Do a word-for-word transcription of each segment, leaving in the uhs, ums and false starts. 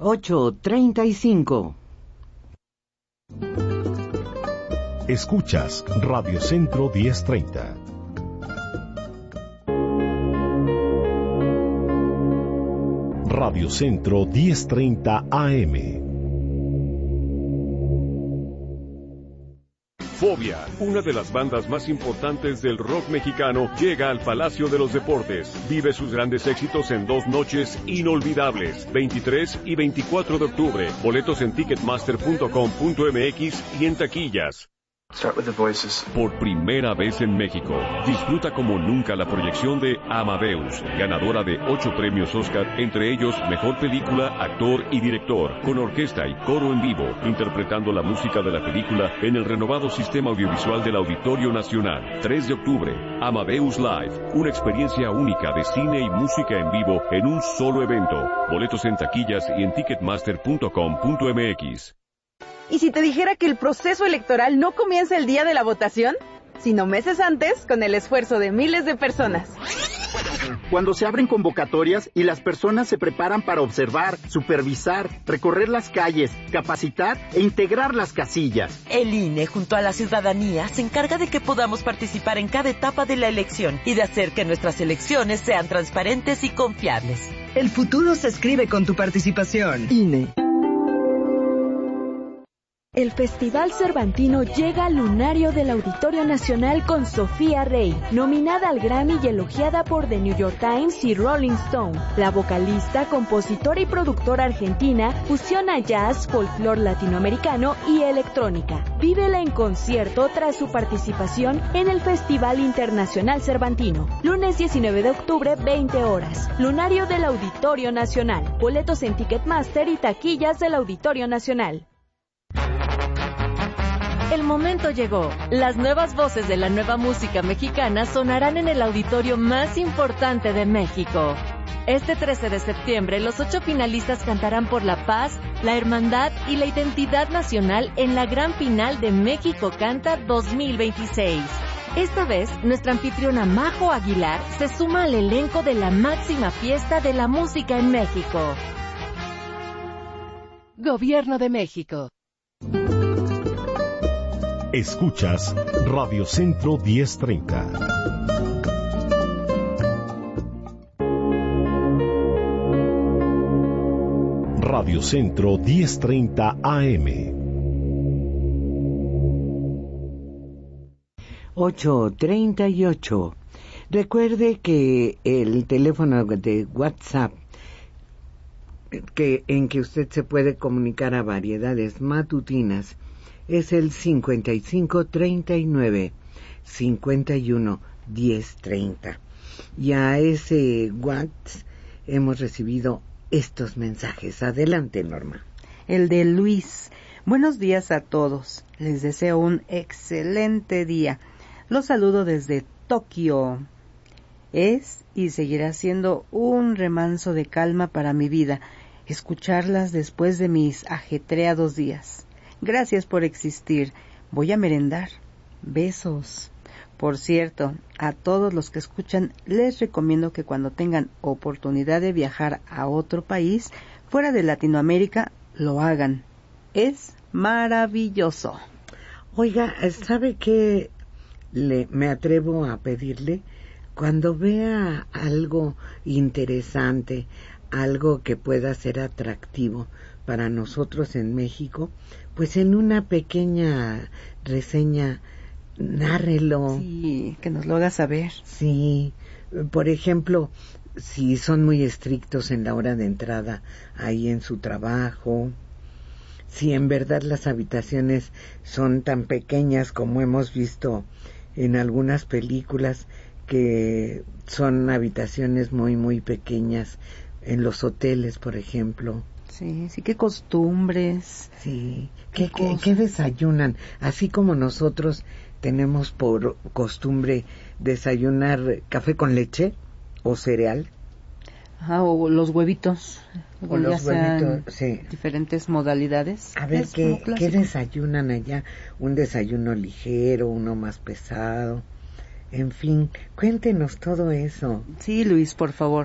ocho treinta y cinco. Escuchas Radio Centro diez treinta. Radio Centro diez treinta A M. Fobia, una de las bandas más importantes del rock mexicano, llega al Palacio de los Deportes. Vive sus grandes éxitos en dos noches inolvidables, veintitrés y veinticuatro de octubre. Boletos en ticketmaster punto com punto m x y en taquillas. Start with the voices. Por primera vez en México, disfruta como nunca la proyección de Amadeus, ganadora de ocho premios Oscar, entre ellos Mejor Película, Actor y Director, con orquesta y coro en vivo, interpretando la música de la película en el renovado sistema audiovisual del Auditorio Nacional. tres de octubre, Amadeus Live, una experiencia única de cine y música en vivo en un solo evento. Boletos en taquillas y en ticketmaster punto com punto m x. ¿Y si te dijera que el proceso electoral no comienza el día de la votación, sino meses antes, con el esfuerzo de miles de personas? Cuando se abren convocatorias y las personas se preparan para observar, supervisar, recorrer las calles, capacitar e integrar las casillas. El I N E, junto a la ciudadanía, se encarga de que podamos participar en cada etapa de la elección y de hacer que nuestras elecciones sean transparentes y confiables. El futuro se escribe con tu participación. I N E. El Festival Cervantino llega al lunario del Auditorio Nacional con Sofía Rey, nominada al Grammy y elogiada por The New York Times y Rolling Stone. La vocalista, compositora y productora argentina fusiona jazz, folclore latinoamericano y electrónica. Vívela en concierto tras su participación en el Festival Internacional Cervantino. Lunes diecinueve de octubre, veinte horas. Lunario del Auditorio Nacional. Boletos en Ticketmaster y taquillas del Auditorio Nacional. El momento llegó. Las nuevas voces de la nueva música mexicana sonarán en el auditorio más importante de México. Este trece de septiembre, los ocho finalistas cantarán por la paz, la hermandad y la identidad nacional en la gran final de México Canta dos mil veintiséis. Esta vez, nuestra anfitriona Majo Aguilar se suma al elenco de la máxima fiesta de la música en México. Gobierno de México. Escuchas Radio Centro diez treinta. Radio Centro diez treinta A M. ocho treinta y ocho. Recuerde que el teléfono de WhatsApp que en que usted se puede comunicar a Variedades Matutinas es el cincuenta y cinco treinta y nueve cincuenta y uno diez treinta. Y a ese WhatsApp hemos recibido estos mensajes. Adelante, Norma. El de Luis. Buenos días a todos. Les deseo un excelente día. Los saludo desde Tokio. Es y seguirá siendo un remanso de calma para mi vida escucharlas después de mis ajetreados días. Gracias por existir. Voy a merendar. Besos. Por cierto, a todos los que escuchan, les recomiendo que cuando tengan oportunidad de viajar a otro país, fuera de Latinoamérica, lo hagan. Es maravilloso. Oiga, ¿sabe qué le, me atrevo a pedirle? Cuando vea algo interesante, algo que pueda ser atractivo para nosotros en México, pues en una pequeña reseña, nárrelo. Sí, que nos lo haga saber. Sí, por ejemplo, si son muy estrictos en la hora de entrada ahí en su trabajo, si en verdad las habitaciones son tan pequeñas como hemos visto en algunas películas, que son habitaciones muy, muy pequeñas en los hoteles, por ejemplo. Sí, sí, qué costumbres. Sí, ¿qué, qué, qué desayunan? Así como nosotros tenemos por costumbre desayunar café con leche o cereal. Ajá, o los huevitos. O los huevitos, sí. Diferentes modalidades. A ver, ¿qué, ¿qué desayunan allá? Un desayuno ligero, uno más pesado. En fin, cuéntenos todo eso. Sí, Luis, por favor.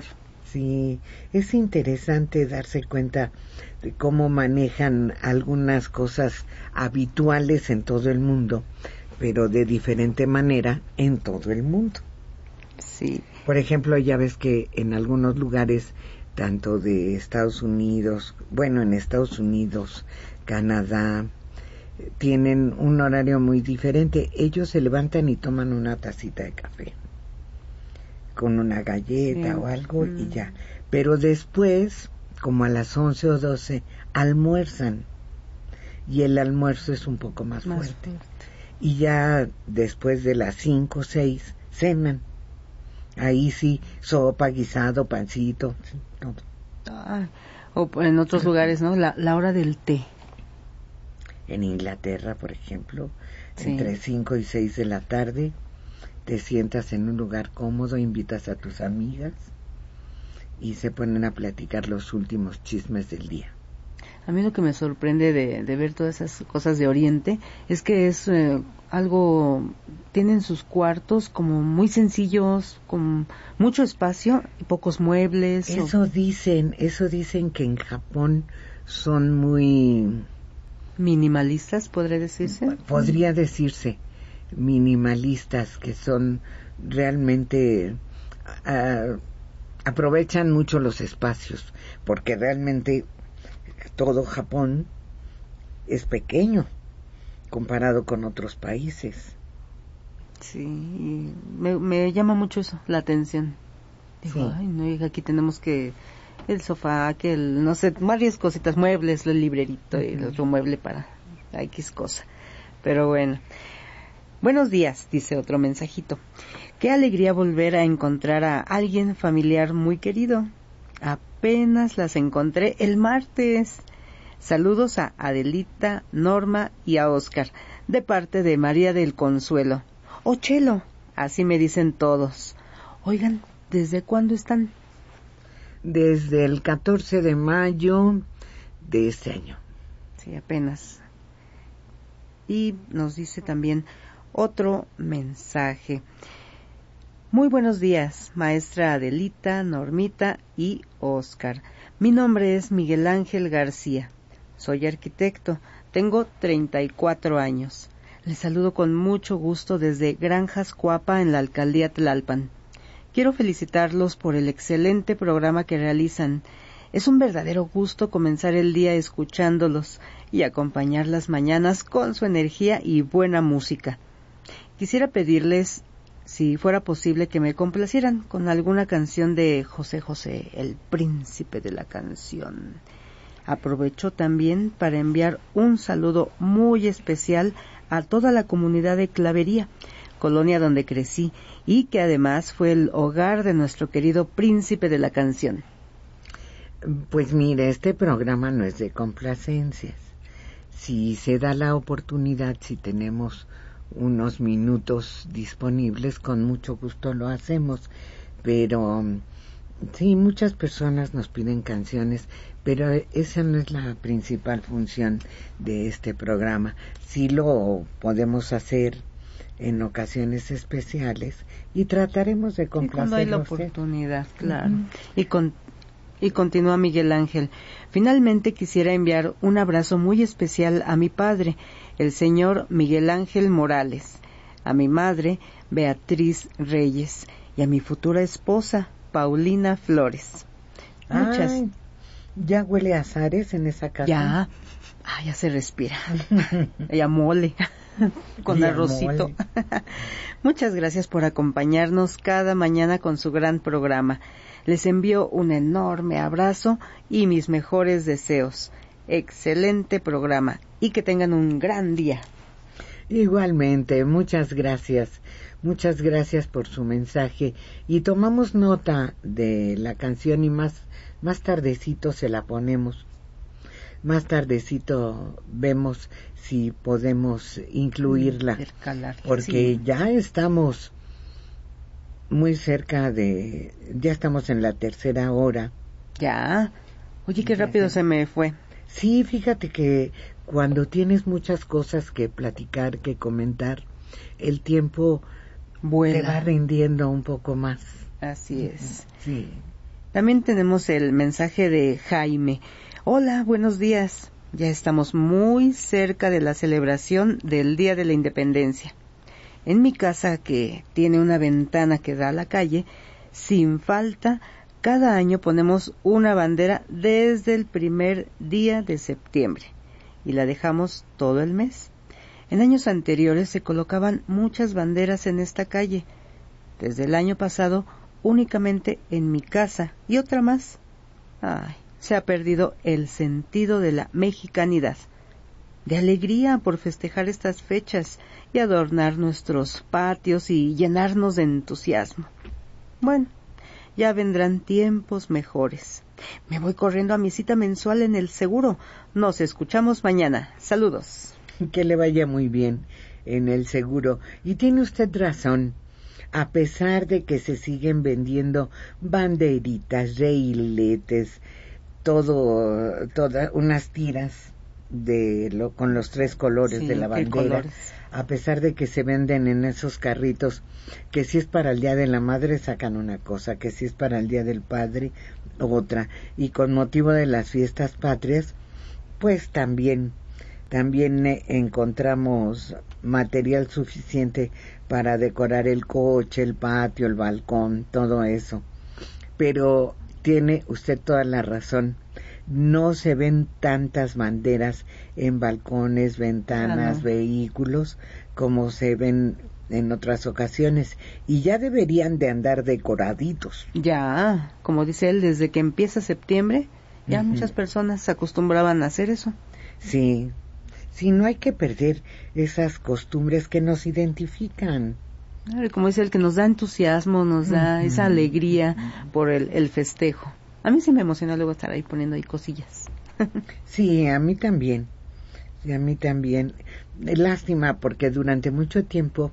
Sí, es interesante darse cuenta de cómo manejan algunas cosas habituales en todo el mundo, pero de diferente manera en todo el mundo. Sí. Por ejemplo, ya ves que en algunos lugares, tanto de Estados Unidos, bueno, en Estados Unidos, Canadá, tienen un horario muy diferente. Ellos se levantan y toman una tacita de café con una galleta sí. o algo mm. y ya. Pero después, como a las once o doce, almuerzan. Y el almuerzo es un poco más, más fuerte. fuerte. Y ya después de las cinco o seis, cenan. Ahí sí, sopa, guisado, pancito, todo. Ah, o en otros lugares, ¿no? La, la hora del té. En Inglaterra, por ejemplo, sí. entre cinco y seis de la tarde, te sientas en un lugar cómodo, invitas a tus amigas y se ponen a platicar los últimos chismes del día. A mí lo que me sorprende de, de ver todas esas cosas de Oriente es que es eh, algo, tienen sus cuartos como muy sencillos, con mucho espacio y pocos muebles. Eso o... dicen, eso dicen que en Japón son muy... minimalistas, ¿podría decirse? Podría decirse. Minimalistas, que son realmente uh, aprovechan mucho los espacios, porque realmente todo Japón es pequeño comparado con otros países. Sí, me, me llama mucho eso, la atención. Digo, sí. ay, no, hija, aquí tenemos que el sofá, que el, no sé, varias cositas, muebles, el librerito uh-huh. y el otro mueble para X cosa. Pero bueno. Buenos días, dice otro mensajito. Qué alegría volver a encontrar a alguien familiar muy querido. Apenas las encontré el martes. Saludos a Adelita, Norma y a Oscar, de parte de María del Consuelo. O Chelo, así me dicen todos. Oigan, ¿desde cuándo están? Desde el catorce de mayo de este año. Sí, apenas. Y nos dice también otro mensaje. Muy buenos días, maestra Adelita, Normita y Oscar. Mi nombre es Miguel Ángel García. Soy arquitecto. Tengo treinta y cuatro años. Les saludo con mucho gusto desde Granjas Cuapa en la alcaldía Tlalpan. Quiero felicitarlos por el excelente programa que realizan. Es un verdadero gusto comenzar el día escuchándolos y acompañar las mañanas con su energía y buena música. Quisiera pedirles, si fuera posible, que me complacieran con alguna canción de José José, el príncipe de la canción. Aprovecho también para enviar un saludo muy especial a toda la comunidad de Clavería, colonia donde crecí, y que además fue el hogar de nuestro querido príncipe de la canción. Pues mire, este programa no es de complacencias. Si se da la oportunidad, si tenemos unos minutos disponibles, con mucho gusto lo hacemos. Pero sí, muchas personas nos piden canciones, pero esa no es la principal función de este programa. Sí lo podemos hacer en ocasiones especiales y trataremos de complacerlos. Cuando hay la oportunidad, claro. Uh-huh. Y con Y continúa Miguel Ángel. Finalmente quisiera enviar un abrazo muy especial a mi padre, el señor Miguel Ángel Morales, a mi madre, Beatriz Reyes, y a mi futura esposa, Paulina Flores. Muchas. Ay, ¿ya huele a azares en esa casa? Ya, ah, ya se respira. Ya mole, con ya arrocito. Mole. Muchas gracias por acompañarnos cada mañana con su gran programa. Les envío un enorme abrazo y mis mejores deseos. Excelente programa y que tengan un gran día. Igualmente, muchas gracias. Muchas gracias por su mensaje y tomamos nota de la canción y más más tardecito se la ponemos. Más tardecito vemos si podemos incluirla, Intercalar, porque sí. ya estamos muy cerca de, ya estamos en la tercera hora. Ya, oye, qué rápido se me fue. Sí, fíjate que cuando tienes muchas cosas que platicar, que comentar, el tiempo vuela, te va rindiendo un poco más. Así es. Sí. También tenemos el mensaje de Jaime. Hola, buenos días. Ya estamos muy cerca de la celebración del Día de la Independencia. En mi casa, que tiene una ventana que da a la calle, sin falta, cada año ponemos una bandera desde el primer día de septiembre y la dejamos todo el mes. En años anteriores se colocaban muchas banderas en esta calle. Desde el año pasado, únicamente en mi casa y otra más. Ay, se ha perdido el sentido de la mexicanidad, de alegría por festejar estas fechas y adornar nuestros patios y llenarnos de entusiasmo. Bueno, ya vendrán tiempos mejores. Me voy corriendo a mi cita mensual en el seguro. Nos escuchamos mañana. Saludos. Que le vaya muy bien en el seguro. Y tiene usted razón. A pesar de que se siguen vendiendo banderitas, reiletes, todo, todas unas tiras de lo, con los tres colores sí, de la bandera, a pesar de que se venden en esos carritos, que si es para el Día de la Madre sacan una cosa, que si es para el Día del Padre otra, y con motivo de las fiestas patrias, pues también también encontramos material suficiente para decorar el coche, el patio, el balcón, todo eso. Pero tiene usted toda la razón. No se ven tantas banderas en balcones, ventanas, ah, no. vehículos, como se ven en otras ocasiones. Y ya deberían de andar decoraditos. Ya, como dice él, desde que empieza septiembre, ya uh-huh. muchas personas se acostumbraban a hacer eso. Sí. Sí, no hay que perder esas costumbres que nos identifican. Como dice el que nos da entusiasmo, nos da uh-huh. esa alegría uh-huh. por el, el festejo. A mí sí me emociona luego estar ahí poniendo ahí cosillas. Sí, a mí también. Sí, a mí también. Lástima porque durante mucho tiempo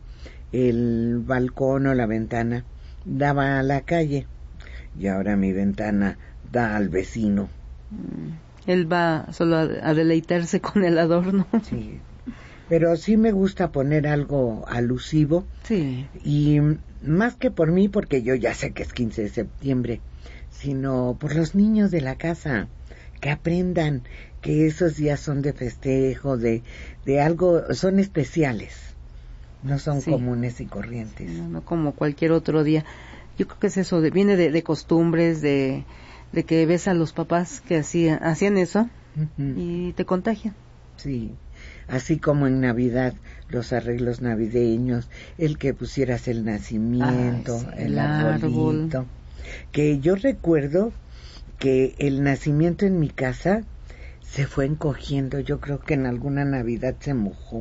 el balcón o la ventana daba a la calle y ahora mi ventana da al vecino. Mm. Él va solo a, a deleitarse con el adorno. Sí, pero sí me gusta poner algo alusivo. Sí. Y más que por mí, porque yo ya sé que es quince de septiembre, sino por los niños de la casa, que aprendan que esos días son de festejo, de, de algo, son especiales, no son sí. comunes y corrientes. No, no como cualquier otro día. Yo creo que es eso, de, viene de, de costumbres, de... de que ves a los papás que hacían hacían eso uh-huh. y te contagian. Sí, así como en Navidad, los arreglos navideños, el que pusieras el nacimiento, Ay, sí, el, el arbolito. Árbol. Que yo recuerdo que el nacimiento en mi casa se fue encogiendo, yo creo que en alguna Navidad se mojó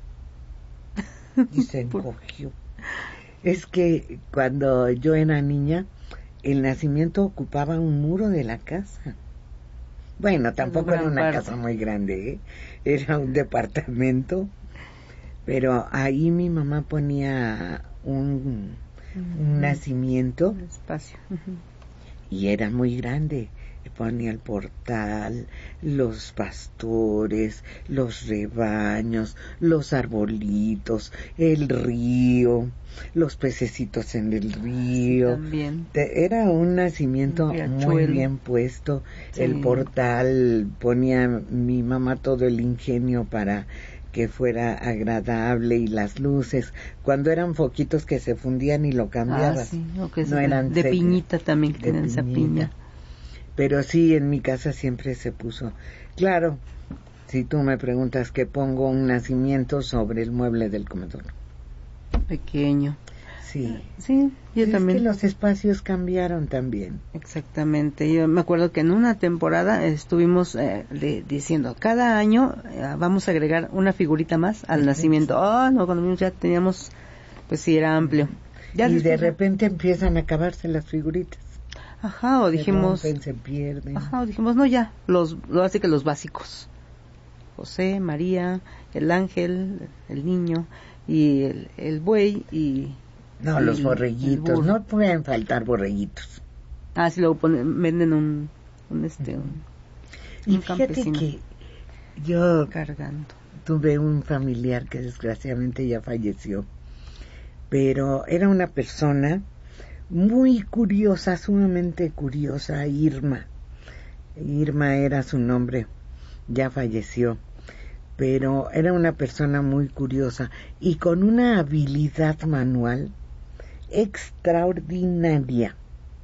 y se encogió. Es que cuando yo era niña, el nacimiento ocupaba un muro de la casa. Bueno, tampoco era una parte. casa muy grande, ¿eh? Era un departamento, pero ahí mi mamá ponía un, uh-huh. un nacimiento, un espacio, uh-huh. y era muy grande. Ponía el portal, los pastores, los rebaños, los arbolitos, el río, los pececitos en el río. Sí, también. Era un nacimiento muy bien puesto. Sí. El portal ponía mi mamá todo el ingenio para que fuera agradable, y las luces, cuando eran foquitos que se fundían y lo cambiabas. Ah, sí, o que no de, eran de secas, piñita también, que tienen esa piña. Pero sí, en mi casa siempre se puso. Claro, si tú me preguntas que pongo un nacimiento sobre el mueble del comedor. Pequeño. Sí. Sí, yo es también. Que los espacios cambiaron también. Exactamente. Yo me acuerdo que en una temporada estuvimos eh, de, diciendo, cada año eh, vamos a agregar una figurita más al nacimiento. Ah, oh, no, cuando ya teníamos, pues sí, era amplio. Ya y de repente empiezan a acabarse las figuritas. Ajá, o dijimos, se rompen, se pierden. Ajá, o dijimos, no, ya, los, lo hace que los básicos. José, María, el ángel, el niño, y el, el buey, y... No, y los el, borreguitos, el no pueden faltar borreguitos. Ah, sí, luego ponen, venden un, un este, un, y un fíjate campesino que yo cargando. Tuve un familiar que desgraciadamente ya falleció, pero era una persona muy curiosa, sumamente curiosa, Irma. Irma era su nombre, ya falleció, pero era una persona muy curiosa y con una habilidad manual extraordinaria.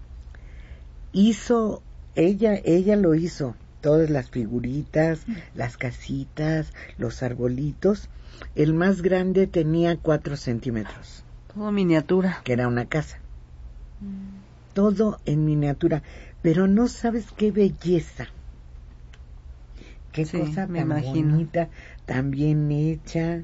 Hizo, ella, ella lo hizo, todas las figuritas, las casitas, los arbolitos. El más grande tenía cuatro centímetros. Todo miniatura. Que era una casa. Mm. Todo en miniatura. Pero no sabes qué belleza. Qué sí, cosa tan imagino. bonita, tan bien hecha.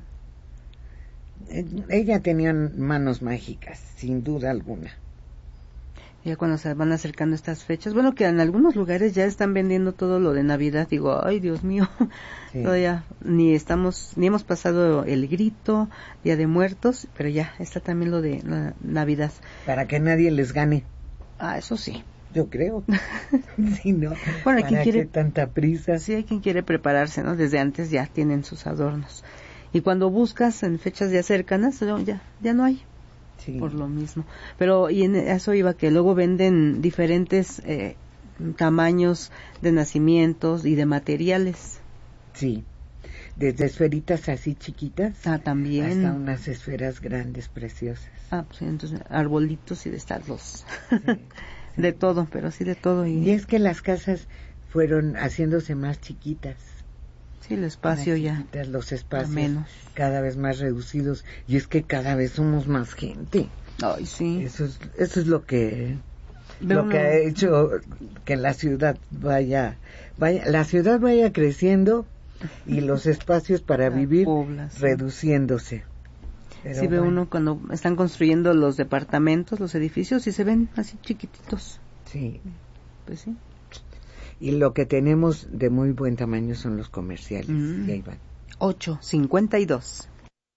Ella tenía manos mágicas, sin duda alguna. Ya cuando se van acercando estas fechas, bueno, que en algunos lugares ya están vendiendo todo lo de Navidad, digo, ay, Dios mío, sí. Todavía ni estamos, ni hemos pasado el grito, Día de Muertos, pero ya está también lo de la Navidad. Para que nadie les gane. Ah, eso sí. Yo creo. Sí, ¿no? Bueno, hay quien quiere qué tanta prisa. Sí, hay quien quiere prepararse, ¿no? Desde antes ya tienen sus adornos. Y cuando buscas en fechas ya cercanas, ya, ya no hay. Sí. Por lo mismo. Pero, y en eso iba, que luego venden diferentes eh, tamaños de nacimientos y de materiales. Sí. Desde esferitas así chiquitas. Ah, también. Hasta unas esferas grandes, preciosas. Ah, pues entonces, arbolitos y de estar los... Sí. De todo, pero sí de todo. Y... y es que las casas fueron haciéndose más chiquitas. Sí, el espacio ya. Chiquitas, los espacios menos. Cada vez más reducidos. Y es que cada vez somos más gente. Ay, sí. Eso es, eso es lo que... Lo uno... que ha hecho que la ciudad vaya... vaya la ciudad vaya creciendo y los espacios para la vivir población. reduciéndose. Pero sí, ve bueno. Uno cuando están construyendo los departamentos, los edificios, y se ven así chiquititos. Sí. Pues sí. Y lo que tenemos de muy buen tamaño son los comerciales. Mm. Y ahí van. ocho cincuenta y dos.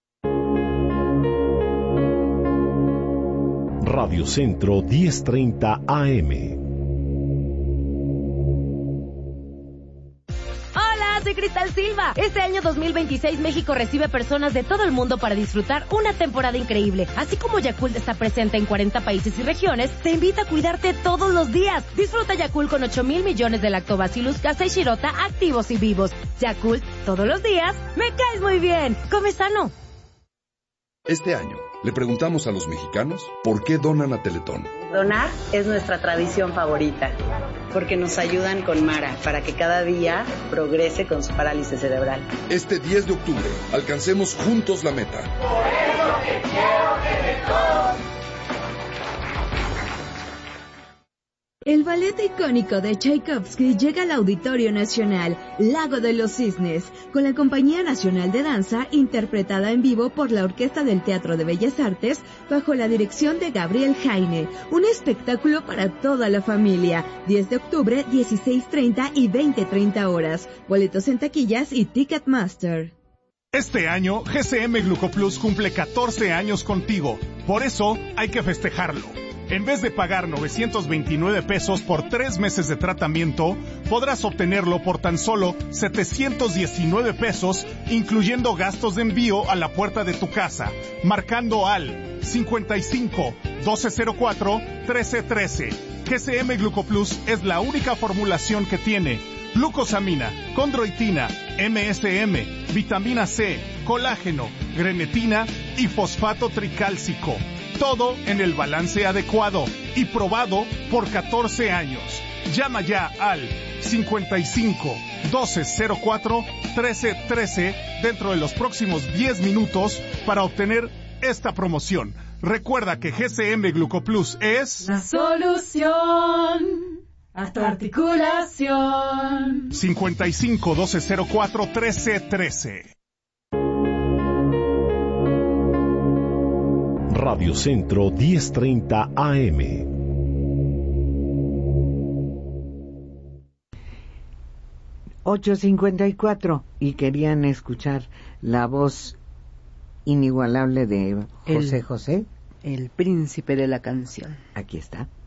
Radio Centro diez treinta A M. Soy Cristal Silva. Este año dos mil veintiséis México recibe personas de todo el mundo para disfrutar una temporada increíble. Así como Yakult está presente en cuarenta países y regiones, te invita a cuidarte todos los días. Disfruta Yakult con ocho mil millones de Lactobacillus casei shirota activos y vivos. Yakult, todos los días, me caes muy bien. Come sano. Este año le preguntamos a los mexicanos por qué donan a Teletón. Donar es nuestra tradición favorita, porque nos ayudan con Mara para que cada día progrese con su parálisis cerebral. Este diez de octubre, alcancemos juntos la meta. Por eso te quiero, Teletón. El ballet icónico de Tchaikovsky llega al Auditorio Nacional, Lago de los Cisnes, con la Compañía Nacional de Danza, interpretada en vivo por la Orquesta del Teatro de Bellas Artes, bajo la dirección de Gabriel Jaine. Un espectáculo para toda la familia. diez de octubre, dieciséis treinta y veinte treinta horas. Boletos en taquillas y Ticketmaster. Este año, G C M Glucoplus cumple catorce años contigo. Por eso, hay que festejarlo. En vez de pagar novecientos veintinueve pesos por tres meses de tratamiento, podrás obtenerlo por tan solo setecientos diecinueve pesos, incluyendo gastos de envío a la puerta de tu casa, marcando al cincuenta y cinco, doce cero cuatro, trece trece. G C M Glucoplus es la única formulación que tiene glucosamina, condroitina, M S M, vitamina C, colágeno, grenetina y fosfato tricálcico. Todo en el balance adecuado y probado por catorce años. Llama ya al cincuenta y cinco, doce cero cuatro, trece trece dentro de los próximos diez minutos para obtener esta promoción. Recuerda que G C M Glucoplus es la solución a tu articulación. cincuenta y cinco, doce cero cuatro, trece trece. Radio Centro diez treinta A M. ocho cincuenta y cuatro y querían escuchar la voz inigualable de José el, José. El príncipe de la canción. Aquí está.